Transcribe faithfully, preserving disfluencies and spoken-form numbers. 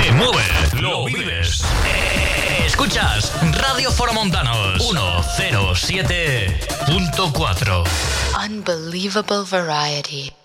Se mueve, lo vives. Escuchas Radio Foromontanos ciento siete punto cuatro. Unbelievable variety.